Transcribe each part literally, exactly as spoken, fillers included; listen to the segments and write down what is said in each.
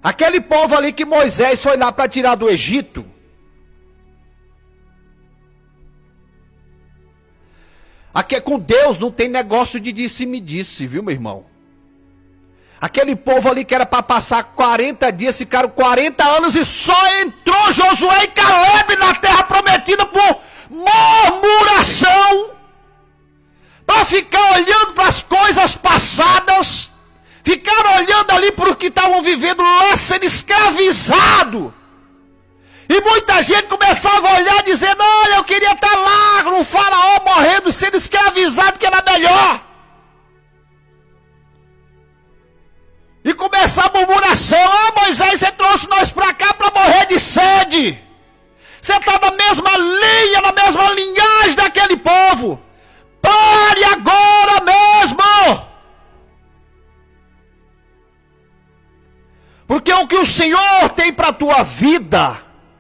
Aquele povo ali que Moisés foi lá para tirar do Egito. Aqui com Deus não tem negócio de disse-me-disse, viu, meu irmão? Aquele povo ali que era para passar quarenta dias, ficaram quarenta anos e só entrou Josué e Caleb na terra prometida por murmuração. Para ficar olhando para as coisas passadas. Ficaram olhando ali para o que estavam vivendo lá, sendo escravizado. E muita gente começava a olhar dizendo, olha, eu queria estar lá no faraó morrendo, sendo escravizado, que era melhor. E começar a murmuração, ah, Moisés, você trouxe nós para cá para morrer de sede. Você está na mesma linha, na mesma linhagem daquele povo. Pare agora mesmo. Porque o que o Senhor tem para a tua vida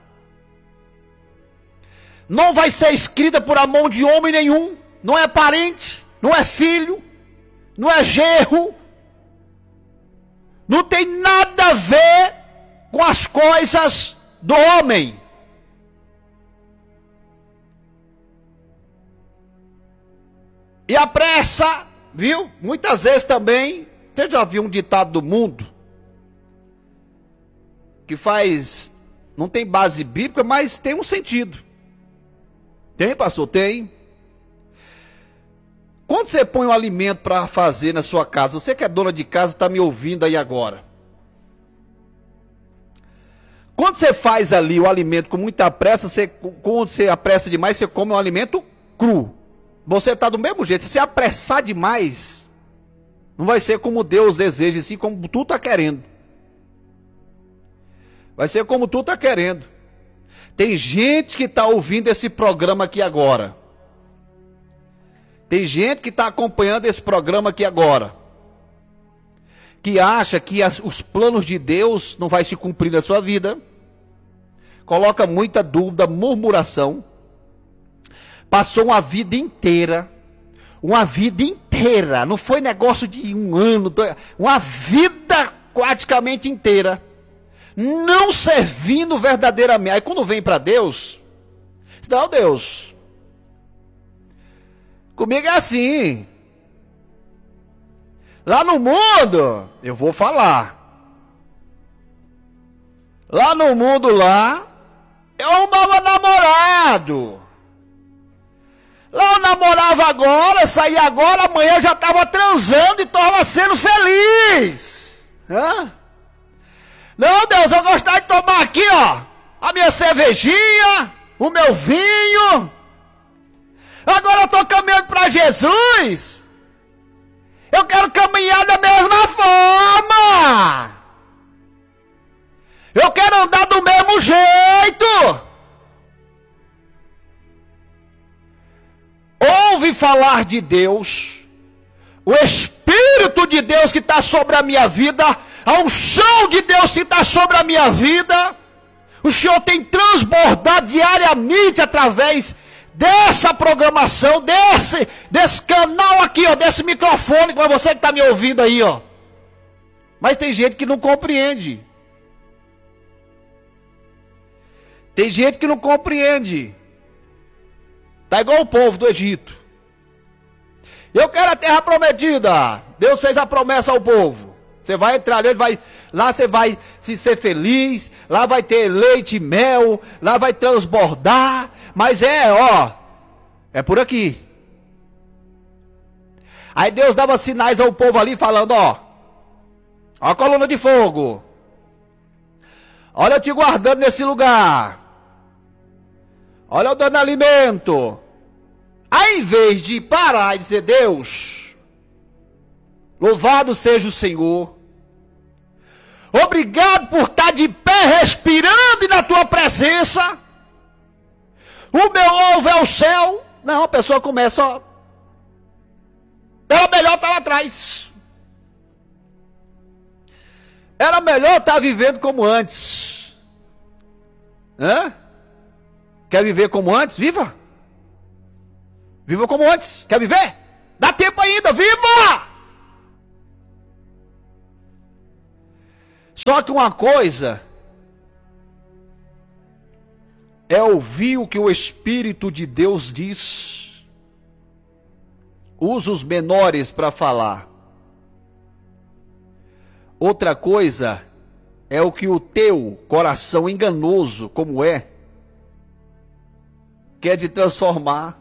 não vai ser escrita por a mão de homem nenhum. Não é parente, não é filho, não é genro. Não tem nada a ver com as coisas do homem. E a pressa, viu? Muitas vezes também, você já viu um ditado do mundo que faz, não tem base bíblica, mas tem um sentido. Tem, pastor? Tem. Quando você põe um alimento para fazer na sua casa, você que é dona de casa está me ouvindo aí agora. Quando você faz ali o alimento com muita pressa, você, quando você apressa demais, você come um alimento cru. Você está do mesmo jeito. Se você apressar demais, não vai ser como Deus deseja, assim como tu está querendo. Vai ser como tu está querendo. Tem gente que está ouvindo esse programa aqui agora. Tem gente que está acompanhando esse programa aqui agora. Que acha que as, os planos de Deus não vai se cumprir na sua vida. Coloca muita dúvida, murmuração. Passou uma vida inteira. Uma vida inteira. Não foi negócio de um ano. Uma vida praticamente inteira. Não servindo verdadeiramente. Aí quando vem para Deus, diz, não, Deus, comigo é assim. Lá no mundo, eu vou falar. Lá no mundo lá, eu arrumava namorado. Lá eu namorava agora, saía agora, amanhã eu já estava transando e estava sendo feliz. Hã? Não, Deus, eu gostava de tomar aqui, ó, a minha cervejinha, o meu vinho. Agora eu estou caminhando para Jesus. Eu quero caminhar da mesma forma. Eu quero andar do mesmo jeito. Ouve falar de Deus. O Espírito de Deus que está sobre a minha vida, a unção de Deus que está sobre a minha vida, o Senhor tem transbordado diariamente através dessa programação, desse, desse canal aqui, ó, desse microfone, para você que está me ouvindo aí, ó. Mas tem gente que não compreende. Tem gente que não compreende. Tá igual o povo do Egito. Eu quero a terra prometida. Deus fez a promessa ao povo. Você vai entrar ali, vai, lá você vai se ser feliz, lá vai ter leite e mel, lá vai transbordar, mas é, ó, é por aqui. Aí Deus dava sinais ao povo ali falando, ó, ó a coluna de fogo, olha eu te guardando nesse lugar, olha eu dando alimento. Aí em vez de parar e dizer, Deus, louvado seja o Senhor, obrigado por estar de pé respirando na tua presença, o meu alvo é o céu. Não, a pessoa começa, ó, era melhor estar lá atrás, era melhor estar vivendo como antes. Hã? Quer viver como antes? Viva! Viva como antes. Quer viver? Dá tempo ainda, viva! Só que uma coisa é ouvir o que o Espírito de Deus diz. Usa os menores para falar. Outra coisa é o que o teu coração enganoso, como é, quer te transformar.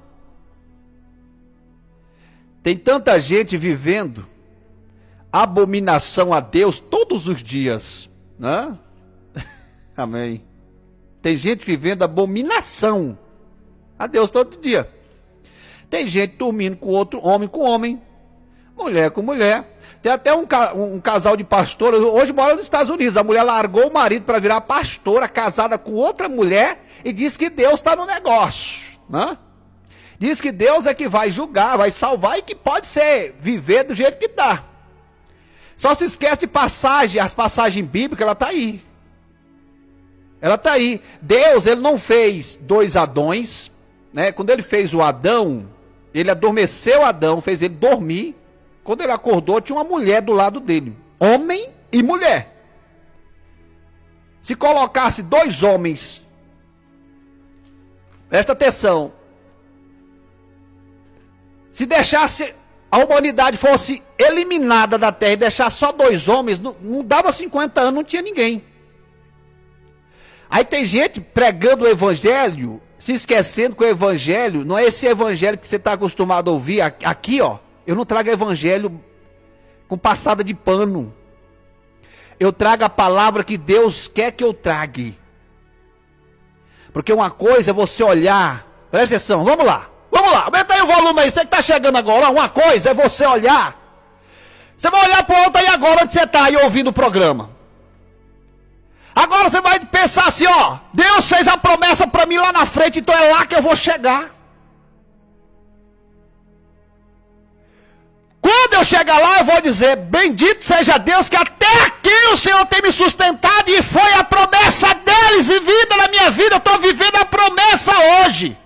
Tem tanta gente vivendo abominação a Deus todos os dias, né? Amém. Tem gente vivendo abominação a Deus todo dia. Tem gente dormindo com outro homem com homem, mulher com mulher. Tem até um, um casal de pastoras, hoje mora nos Estados Unidos. A mulher largou o marido para virar pastora, casada com outra mulher, e diz que Deus está no negócio, né? Diz que Deus é que vai julgar, vai salvar, e que pode ser viver do jeito que está. Só se esquece de passagem, as passagens bíblicas, ela está aí. Ela está aí. Deus, ele não fez dois Adões, né? Quando ele fez o Adão, ele adormeceu Adão, fez ele dormir. Quando ele acordou, tinha uma mulher do lado dele. Homem e mulher. Se colocasse dois homens, presta atenção, se deixasse a humanidade fosse eliminada da terra e deixasse só dois homens, não, não dava cinquenta anos, não tinha ninguém. Aí tem gente pregando o evangelho, se esquecendo que o evangelho não é esse evangelho que você está acostumado a ouvir aqui, ó. Eu não trago evangelho com passada de pano. Eu trago a palavra que Deus quer que eu trague. Porque uma coisa é você olhar, presta atenção, vamos lá, vamos lá, aumenta aí o volume aí, você que está chegando agora. Uma coisa é você olhar, você vai olhar para o alto aí agora, onde você está aí ouvindo o programa. Agora você vai pensar assim, ó, Deus fez a promessa para mim lá na frente, então é lá que eu vou chegar. Quando eu chegar lá, eu vou dizer, bendito seja Deus, que até aqui o Senhor tem me sustentado, e foi a promessa deles vivida na minha vida, eu estou vivendo a promessa hoje.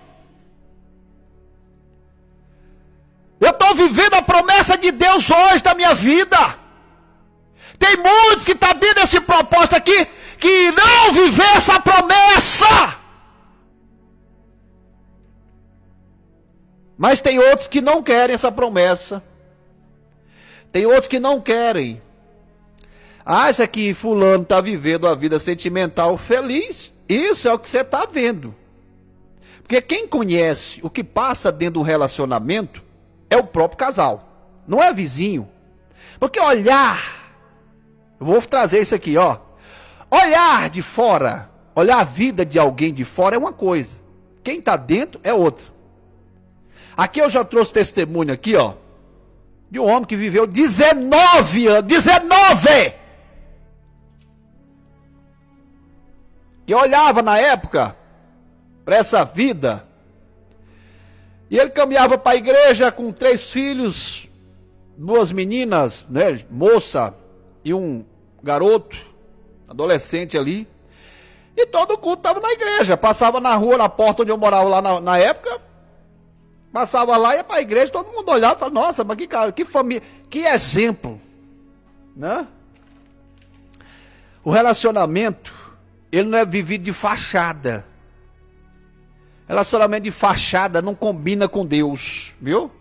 Eu estou vivendo a promessa de Deus hoje na minha vida. Tem muitos que estão dentro desse propósito aqui, que irão viver essa promessa. Mas tem outros que não querem essa promessa. Tem outros que não querem. Acha que fulano está vivendo a vida sentimental feliz. Isso é o que você está vendo. Porque quem conhece o que passa dentro do relacionamento é o próprio casal. Não é vizinho. Porque olhar, eu vou trazer isso aqui, ó. Olhar de fora, olhar a vida de alguém de fora é uma coisa. Quem está dentro é outra. Aqui eu já trouxe testemunho aqui, ó, de um homem que viveu dezenove anos, dezenove! E olhava na época para essa vida, e ele caminhava para a igreja com três filhos, duas meninas, né, moça e um garoto, adolescente ali, e todo o culto estava na igreja, passava na rua, na porta onde eu morava lá na, na época, passava lá, ia para a igreja, todo mundo olhava e falava, nossa, mas que cara, que família, que exemplo, né? O relacionamento, ele não é vivido de fachada. Relacionamento de fachada não combina com Deus, viu?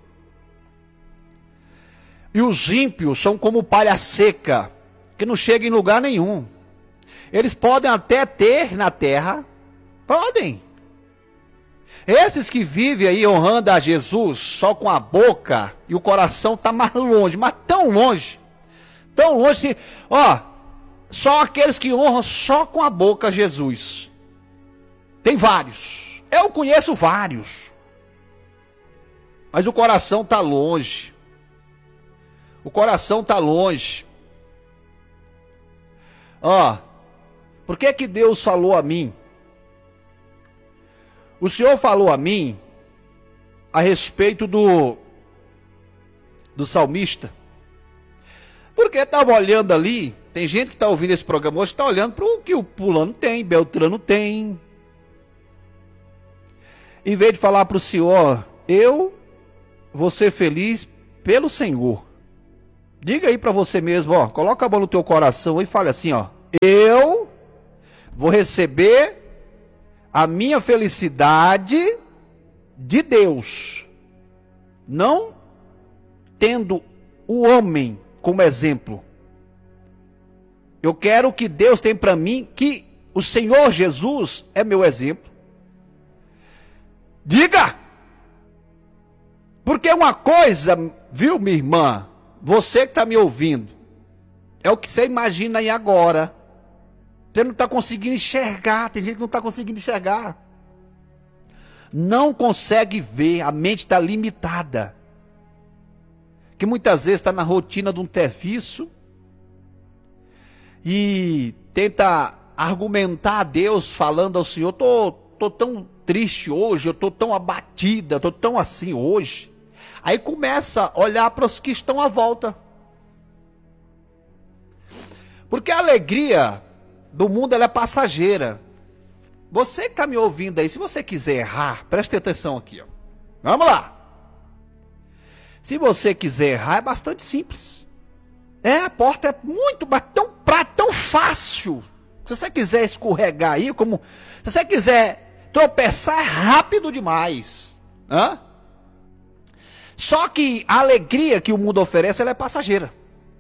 E os ímpios são como palha seca, que não chega em lugar nenhum. Eles podem até ter na terra, podem. Esses que vivem aí honrando a Jesus só com a boca e o coração está mais longe, mas tão longe, tão longe, ó, só aqueles que honram só com a boca Jesus. Tem vários, eu conheço vários, mas o coração está longe, o coração está longe. Ó, por que que Deus falou a mim? O Senhor falou a mim a respeito do, do salmista. Porque estava olhando ali, tem gente que está ouvindo esse programa hoje, está olhando para o que o fulano tem, Beltrano tem. Em vez de falar para o Senhor, eu vou ser feliz pelo Senhor. Diga aí para você mesmo, ó, coloca a mão no teu coração e fale assim, ó, eu vou receber a minha felicidade de Deus, não tendo o homem como exemplo. Eu quero que Deus tem para mim, que o Senhor Jesus é meu exemplo. Diga! Porque uma coisa, viu, minha irmã, você que está me ouvindo, é o que você imagina aí agora. Você não está conseguindo enxergar, tem gente que não está conseguindo enxergar. Não consegue ver, a mente está limitada. Que muitas vezes está na rotina de um serviço e tenta argumentar a Deus, falando ao Senhor, tô, tô tão triste hoje, eu tô tão abatida, tô tão assim hoje. Aí começa a olhar para os que estão à volta. Porque a alegria do mundo, ela é passageira. Você que está me ouvindo aí, se você quiser errar, preste atenção aqui, ó. Vamos lá. Se você quiser errar, é bastante simples. É, a porta é muito, tão, tão fácil. Se você quiser escorregar aí, como se você quiser tropeçar, é rápido demais. Hã? Só que a alegria que o mundo oferece, ela é passageira.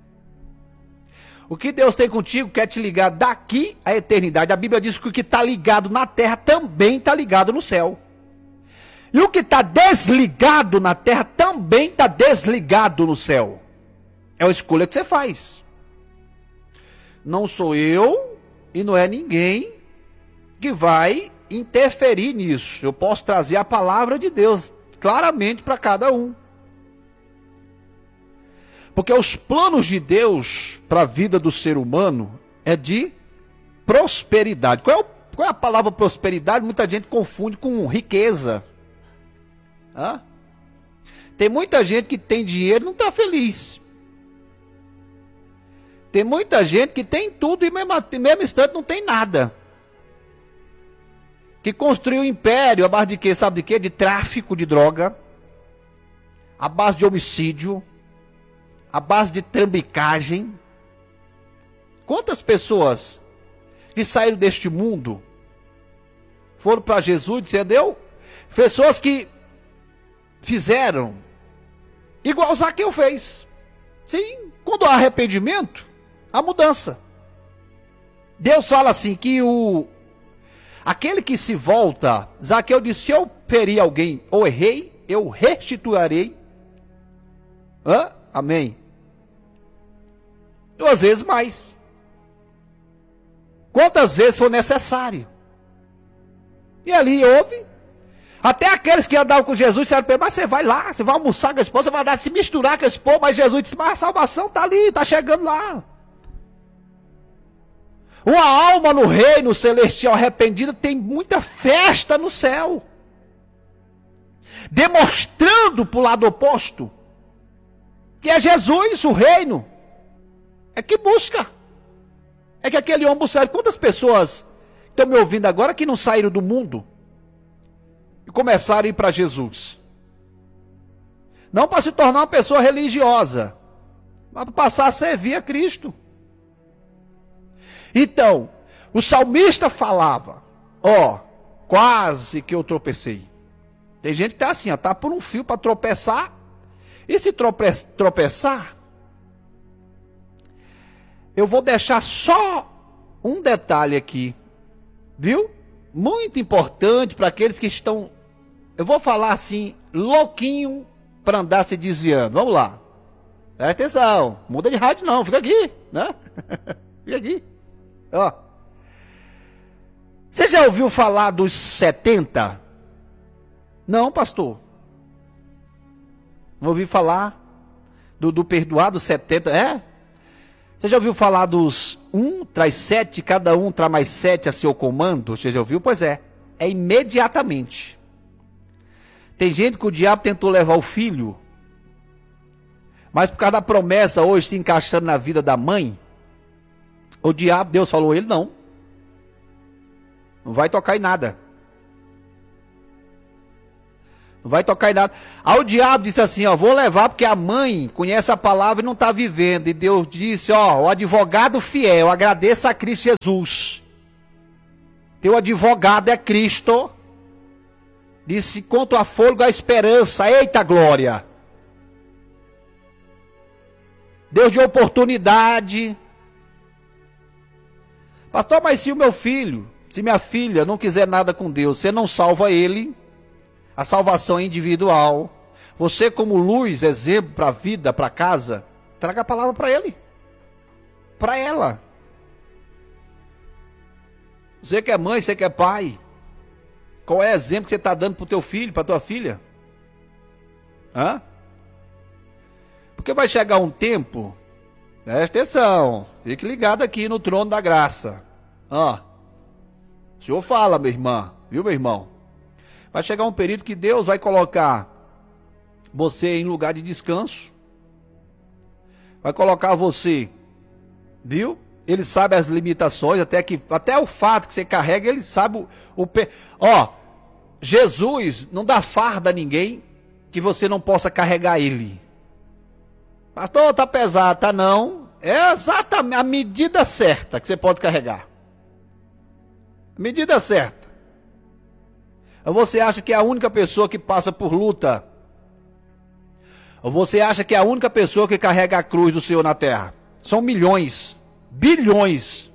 O que Deus tem contigo quer te ligar daqui à eternidade. A Bíblia diz que o que está ligado na terra também está ligado no céu. E o que está desligado na terra também está desligado no céu. É uma escolha que você faz. Não sou eu e não é ninguém que vai interferir nisso. Eu posso trazer a palavra de Deus claramente para cada um. Porque os planos de Deus para a vida do ser humano é de prosperidade. Qual é, o, qual é a palavra prosperidade? Muita gente confunde com riqueza. Hã? Tem muita gente que tem dinheiro e não está feliz. Tem muita gente que tem tudo e mesmo, mesmo instante não tem nada. Que construiu um império à base de quê? Sabe de quê? De tráfico de droga. À base de homicídio. À base de trambicagem. Quantas pessoas que saíram deste mundo foram para Jesus e disseram, deu? Pessoas que fizeram igual Zaqueu fez. Sim, quando há arrependimento, há mudança. Deus fala assim que o aquele que se volta, Zaqueu disse, se eu ferir alguém ou errei, eu restituirei. Hã? Amém. Duas vezes mais. Quantas vezes for necessário. E ali houve. Até aqueles que andavam com Jesus disseram para ele, mas você vai lá, você vai almoçar com esse povo, você vai dar, se misturar com esse povo. Mas Jesus disse, mas a salvação está ali, está chegando lá. Uma alma no reino celestial arrependida tem muita festa no céu. Demonstrando para o lado oposto que é Jesus, o reino. É que busca. É que aquele homem busca. Quantas pessoas estão me ouvindo agora que não saíram do mundo e começaram a ir para Jesus? Não para se tornar uma pessoa religiosa, mas para passar a servir a Cristo. Então, o salmista falava, ó, oh, quase que eu tropecei. Tem gente que está assim, ó, tá por um fio para tropeçar. E se trope tropeçar, eu vou deixar só um detalhe aqui, viu? Muito importante para aqueles que estão, eu vou falar assim, louquinho para andar se desviando. Vamos lá. Presta atenção, muda de rádio não, fica aqui, né? Fica aqui. Ó. Você já ouviu falar dos setenta? Não, pastor. Não ouvi falar do, do perdoado setenta, é? Você já ouviu falar dos um traz sete, cada um traz mais sete a seu comando? Você já ouviu? Pois é, é imediatamente. Tem gente que o diabo tentou levar o filho, mas por causa da promessa hoje se encaixando na vida da mãe, o diabo, Deus falou, ele não. Não vai tocar em nada. Não vai tocar em nada. Aí o diabo disse assim, ó, vou levar porque a mãe conhece a palavra e não está vivendo. E Deus disse, ó, o advogado fiel, agradeça a Cristo Jesus. Teu advogado é Cristo. Disse, quanto a fôlego, a esperança. Eita glória. Deus de oportunidade. Pastor, mas se o meu filho, se minha filha não quiser nada com Deus, você não salva ele. A salvação é individual. Você como luz, exemplo para a vida, para casa, traga a palavra para ele. Para ela. Você que é mãe, você que é pai. Qual é o exemplo que você está dando para o teu filho, para a tua filha? Hã? Porque vai chegar um tempo, presta atenção, fique ligado aqui no trono da graça. Ó, o Senhor fala, minha irmã, viu, meu irmão? Vai chegar um período que Deus vai colocar você em lugar de descanso. Vai colocar você, viu? Ele sabe as limitações, até, que, até o fato que você carrega, ele sabe o... o ó, Jesus não dá farda a ninguém que você não possa carregar ele. Pastor, tá pesado, tá não. É exatamente a medida certa que você pode carregar. A medida certa. Ou você acha que é a única pessoa que passa por luta? Ou você acha que é a única pessoa que carrega a cruz do Senhor na terra? São milhões, bilhões.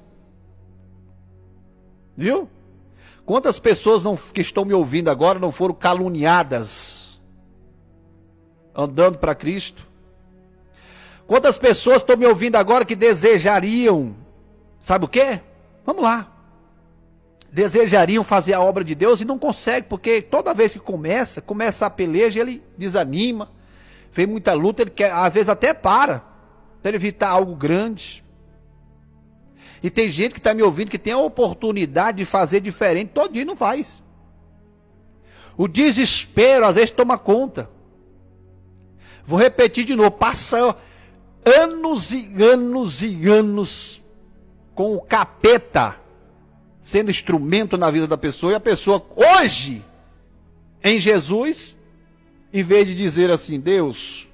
Viu? Quantas pessoas não, que estão me ouvindo agora não foram caluniadas andando para Cristo? Quantas pessoas estão me ouvindo agora que desejariam, sabe o quê? Vamos lá. Desejariam fazer a obra de Deus e não conseguem, porque toda vez que começa, começa a peleja, ele desanima, vem muita luta, ele quer, às vezes até para, para evitar algo grande. E tem gente que está me ouvindo que tem a oportunidade de fazer diferente, todo dia não faz. O desespero às vezes toma conta. Vou repetir de novo, passa anos e anos e anos com o capeta sendo instrumento na vida da pessoa, e a pessoa hoje, em Jesus, em vez de dizer assim, Deus,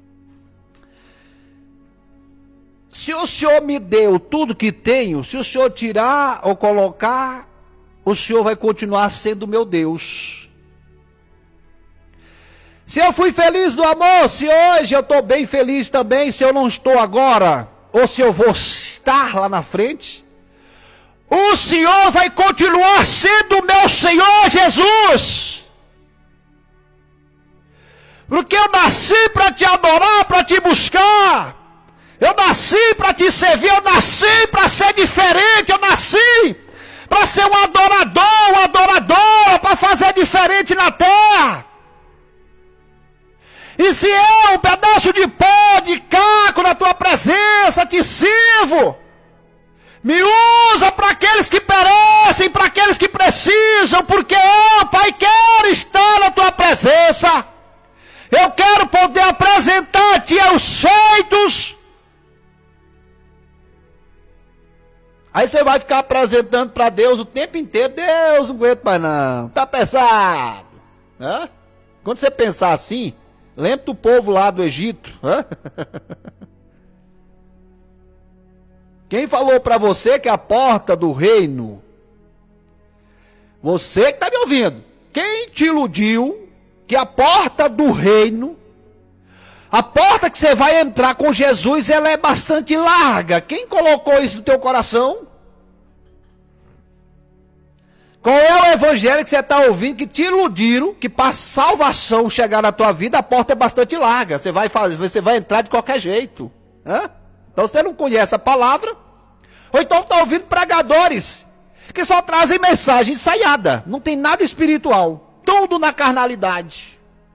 se o Senhor me deu tudo que tenho, se o Senhor tirar ou colocar, o Senhor vai continuar sendo meu Deus. Se eu fui feliz no amor, se hoje eu estou bem feliz também, se eu não estou agora, ou se eu vou estar lá na frente, o Senhor vai continuar sendo meu Senhor Jesus. Porque eu nasci para te adorar, para te buscar. Eu nasci para te servir, eu nasci para ser diferente, eu nasci para ser um adorador, uma adoradora, para fazer diferente na terra. E se eu, um pedaço de pó, de caco na tua presença, te sirvo, me usa para aqueles que perecem, para aqueles que precisam, porque eu, Pai, quero estar na tua presença. Eu quero poder apresentar-te os feitos. Aí você vai ficar apresentando para Deus o tempo inteiro. Deus, não aguento mais não, tá pesado. Hã? Quando você pensar assim, lembra do povo lá do Egito. Hã? Quem falou para você que a porta do reino, você que está me ouvindo, quem te iludiu que a porta do reino, a porta que você vai entrar com Jesus, ela é bastante larga? Quem colocou isso no teu coração? Qual é o evangelho que você está ouvindo que te iludiram, que para salvação chegar na tua vida, a porta é bastante larga, você vai fazer, você vai entrar de qualquer jeito. Hã? Então você não conhece a palavra, ou então está ouvindo pregadores que só trazem mensagem ensaiada, não tem nada espiritual, tudo na carnalidade.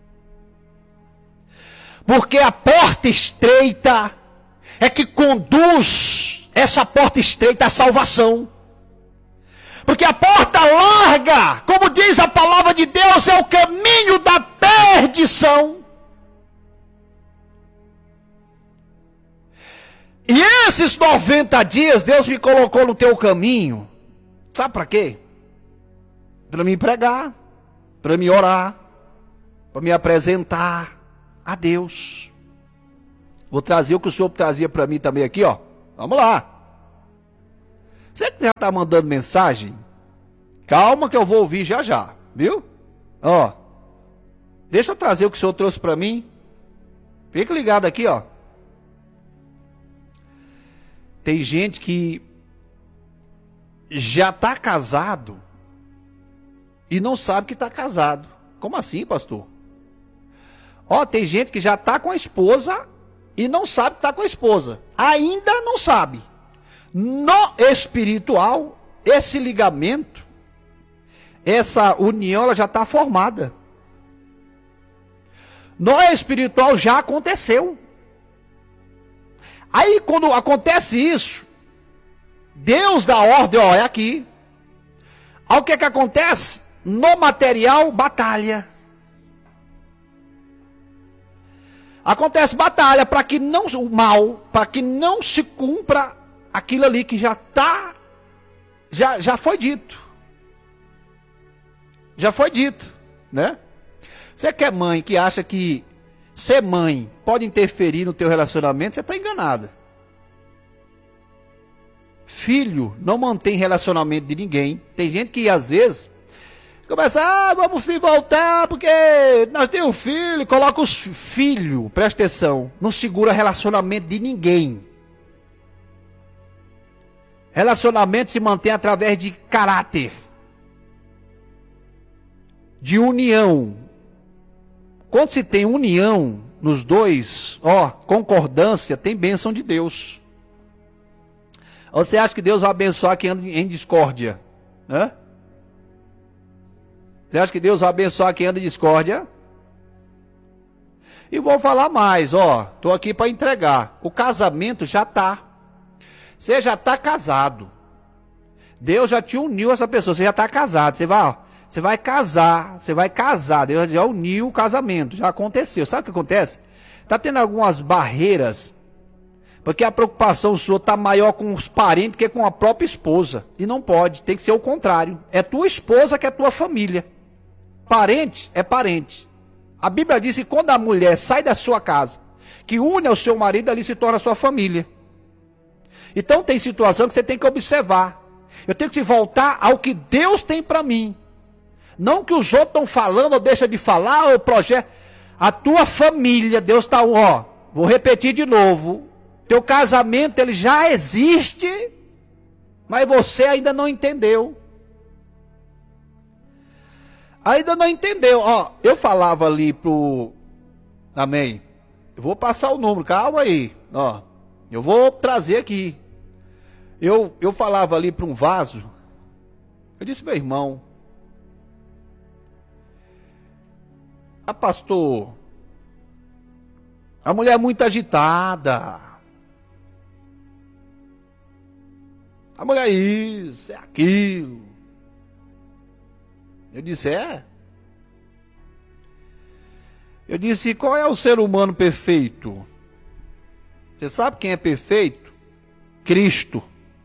Porque a porta estreita é que conduz essa porta estreita à salvação. Porque a porta larga, como diz a palavra de Deus, é o caminho da perdição. E esses noventa dias Deus me colocou no teu caminho. Sabe para quê? Para me pregar, para me orar, para me apresentar a Deus. Vou trazer o que o Senhor trazia para mim também aqui, ó. Vamos lá. Você que já está mandando mensagem, calma que eu vou ouvir já já, viu? Ó, deixa eu trazer o que o Senhor trouxe para mim. Fica ligado aqui, ó. Tem gente que já está casado e não sabe que está casado. Como assim, pastor? Ó, tem gente que já está com a esposa e não sabe que está com a esposa. Ainda não sabe. No espiritual, esse ligamento, essa união, ela já está formada. No espiritual já aconteceu. Aí quando acontece isso, Deus dá ordem, ó, é aqui. Aí o que é que acontece? No material, batalha. Acontece batalha para que não, o mal, para que não se cumpra aquilo ali que já está, já, já foi dito. Já foi dito, né? Você que é mãe, que acha que ser mãe pode interferir no teu relacionamento, você está enganada. Filho não mantém relacionamento de ninguém. Tem gente que às vezes começa, ah, vamos se voltar porque nós temos um filho, coloca os filhos, presta atenção, não segura relacionamento de ninguém. Relacionamento se mantém através de caráter, de união. Quando se tem união nos dois, ó, concordância, tem bênção de Deus. Ou você acha que Deus vai abençoar quem anda em discórdia? Né? Você acha que Deus vai abençoar quem anda em discórdia? E vou falar mais, ó, estou aqui para entregar. O casamento já está. Você já está casado. Deus já te uniu essa pessoa, você já está casado. Você vai, ó, você vai casar, você vai casar. Deus já uniu o casamento, já aconteceu. Sabe o que acontece? Está tendo algumas barreiras, porque a preocupação sua está maior com os parentes que com a própria esposa. E não pode, tem que ser o contrário. É tua esposa que é tua família. Parente é parente. A Bíblia diz que quando a mulher sai da sua casa, que une ao seu marido, ali se torna sua família. Então tem situação que você tem que observar. Eu tenho que voltar ao que Deus tem para mim. Não que os outros estão falando ou deixa de falar, ou projeto. A tua família, Deus está, ó, vou repetir de novo. Teu casamento, ele já existe, mas você ainda não entendeu. Ainda não entendeu. Ó, eu falava ali pro... Amém. Eu vou passar o número, calma aí. Ó, eu vou trazer aqui. Eu, eu falava ali para um vaso. Eu disse, meu irmão. Ah, pastor. A mulher é muito agitada. A mulher é isso, é aquilo. Eu disse, é? Eu disse, qual é o ser humano perfeito? Você sabe quem é perfeito? Cristo.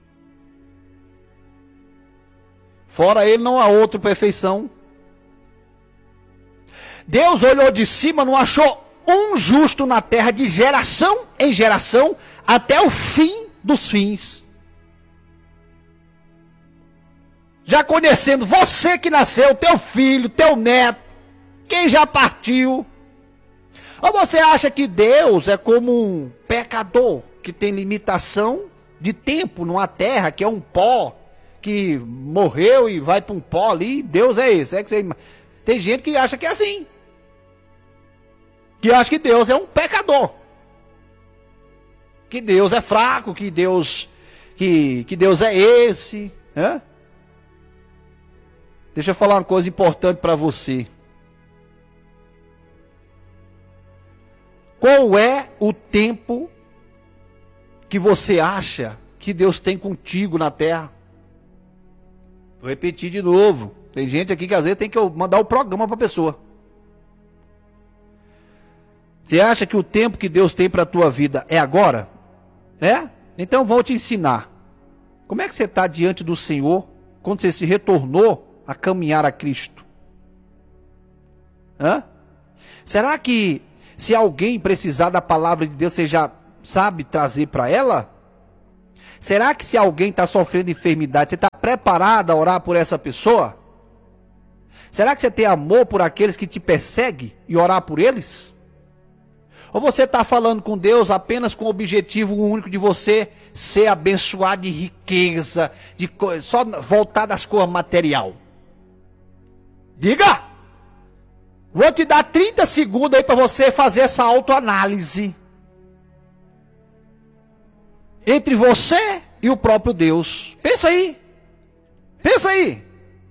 Fora ele não há outra perfeição. Deus olhou de cima, não achou um justo na terra, de geração em geração, até o fim dos fins. Já conhecendo você que nasceu, teu filho, teu neto, quem já partiu. Ou você acha que Deus é como um pecador que tem limitação de tempo numa terra que é um pó, que morreu e vai para um pó ali? Deus é esse. É que você... Tem gente que acha que é assim. Que acha que Deus é um pecador. Que Deus é fraco, que Deus, que, que Deus é esse. Né? Deixa eu falar uma coisa importante para você. Qual é o tempo que você acha que Deus tem contigo na terra? Vou repetir de novo. Tem gente aqui que às vezes tem que mandar o programa para a pessoa. Você acha que o tempo que Deus tem para a tua vida é agora? É? Então vou te ensinar. Como é que você está diante do Senhor quando você se retornou a caminhar a Cristo? Hã? Será que se alguém precisar da palavra de Deus, você já sabe trazer para ela? Será que se alguém está sofrendo enfermidade, você está preparado a orar por essa pessoa? Será que você tem amor por aqueles que te perseguem e orar por eles? Ou você está falando com Deus apenas com o objetivo único de você ser abençoado de riqueza, de co... só voltar das coisas material? Diga! Vou te dar trinta segundos aí para você fazer essa autoanálise entre você e o próprio Deus. Pensa aí. Pensa aí.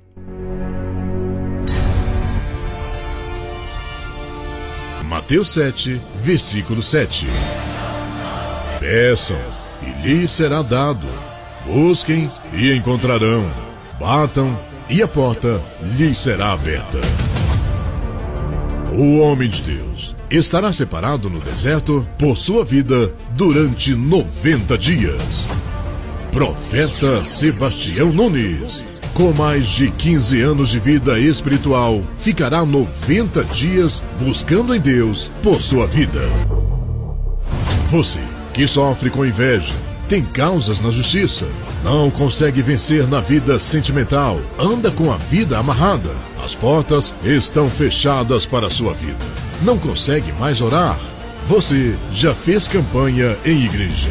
Mateus sete, versículo sete. Peçam, e lhes será dado. Busquem, e encontrarão. Batam, e a porta lhes será aberta. O homem de Deus estará separado no deserto por sua vida durante noventa dias. Profeta Sebastião Nunes, com mais de quinze anos de vida espiritual, ficará noventa dias buscando em Deus por sua vida. Você que sofre com inveja, tem causas na justiça, não consegue vencer na vida sentimental, anda com a vida amarrada, as portas estão fechadas para a sua vida, não consegue mais orar, você já fez campanha em igreja.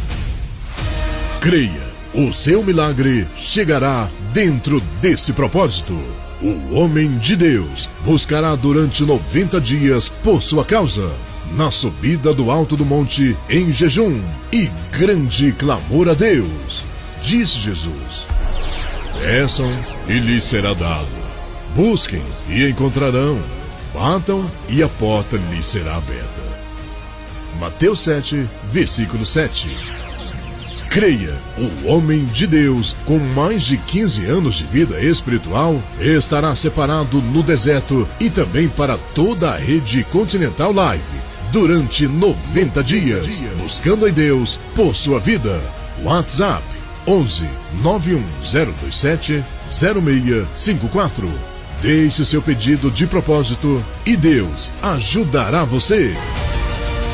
Creia, o seu milagre chegará dentro desse propósito. O homem de Deus buscará durante noventa dias por sua causa, na subida do alto do monte em jejum e grande clamor a Deus. Diz Jesus: peçam e lhes será dado. Busquem e encontrarão. Batam e a porta lhes será aberta. Mateus sete, versículo sete. Creia, o homem de Deus, com mais de quinze anos de vida espiritual, estará separado no deserto e também para toda a rede Continental Live, durante noventa dias, buscando em Deus por sua vida. WhatsApp onze, nove um zero dois sete, zero seis cinco quatro. Deixe seu pedido de propósito e Deus ajudará você.